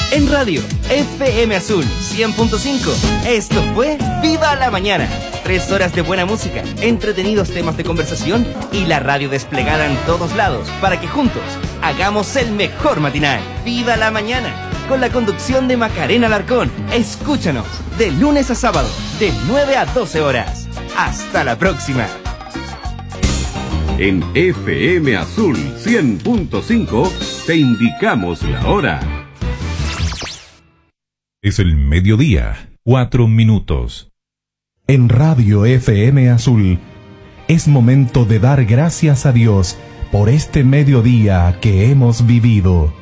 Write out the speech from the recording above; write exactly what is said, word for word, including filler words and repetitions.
En radio F M Azul cien punto cinco. Esto fue Viva la Mañana. Tres horas de buena música, entretenidos temas de conversación y la radio desplegada en todos lados para que juntos hagamos el mejor matinal. Viva la Mañana, con la conducción de Macarena Alarcón. Escúchanos de lunes a sábado, de nueve a doce horas. Hasta la próxima. En F M Azul cien punto cinco te indicamos la hora. Es el mediodía, cuatro minutos. En Radio F M Azul es momento de dar gracias a Dios por este mediodía que hemos vivido.